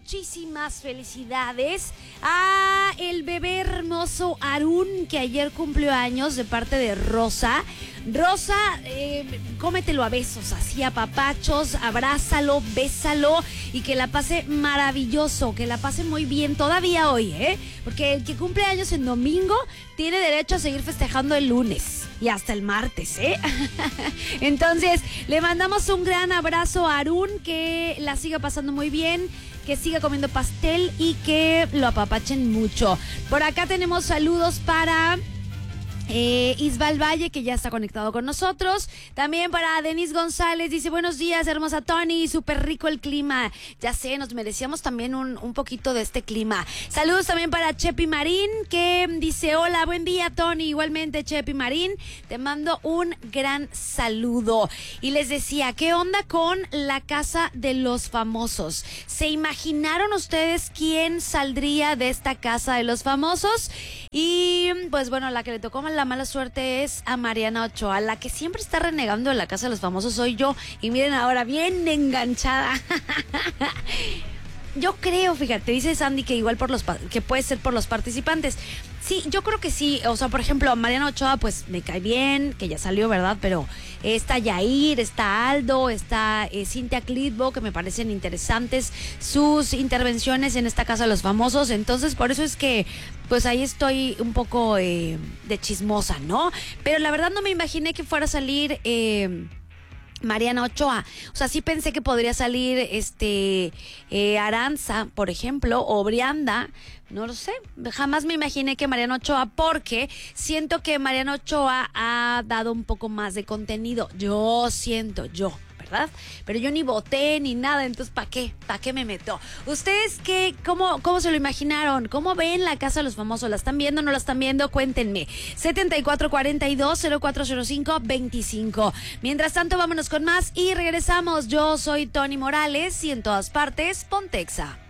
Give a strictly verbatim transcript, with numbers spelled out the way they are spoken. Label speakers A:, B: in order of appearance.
A: muchísimas felicidades a el bebé hermoso Arun, que ayer cumplió años, de parte de Rosa. Rosa, eh, cómetelo a besos, así a papachos, abrázalo, bésalo y que la pase maravilloso, que la pase muy bien todavía hoy, ¿eh? Porque el que cumple años en domingo tiene derecho a seguir festejando el lunes y hasta el martes, ¿eh? Entonces, le mandamos un gran abrazo a Arun, que la siga pasando muy bien, que siga comiendo pastel y que lo apapachen mucho. Por acá tenemos saludos para Eh, Isbal Valle, que ya está conectado con nosotros. También para Denise González, dice: buenos días, hermosa Tony, súper rico el clima. Ya sé, nos merecíamos también un, un poquito de este clima. Saludos también para Chepi Marín, que dice: hola, buen día, Tony. Igualmente, Chepi Marín, te mando un gran saludo. Y les decía, ¿qué onda con la casa de los famosos? ¿Se imaginaron ustedes quién saldría de esta casa de los famosos? Y pues bueno, la que le tocó la mala suerte es a Mariana Ochoa. La que siempre está renegando de la casa de los famosos soy yo. Y miren ahora, bien enganchada. Yo creo, fíjate, dice Sandy que igual por los que puede ser por los participantes. Sí, yo creo que sí. O sea, por ejemplo, Mariana Ochoa, pues me cae bien, que ya salió, ¿verdad? Pero está Yair, está Aldo, está eh, Cintia Clitbo, que me parecen interesantes sus intervenciones en esta casa de los famosos. Entonces, por eso es que, pues ahí estoy un poco eh, de chismosa, ¿no? Pero la verdad no me imaginé que fuera a salir Eh, Mariana Ochoa. O sea, sí pensé que podría salir este eh, Aranza, por ejemplo, o Brianda. No lo sé, jamás me imaginé que Mariana Ochoa, porque siento que Mariana Ochoa ha dado un poco más de contenido. Yo siento, yo, ¿verdad? Pero yo ni voté ni nada, entonces ¿para qué? ¿Para qué me meto? ¿Ustedes qué? ¿Cómo, cómo se lo imaginaron? ¿Cómo ven la casa de los famosos? ¿La están viendo o no la están viendo? Cuéntenme. setenta y cuatro cuarenta y dos, cero cuatro cero cinco, veinticinco. Mientras tanto, vámonos con más y regresamos. Yo soy Tony Morales y en todas partes, Pontexa.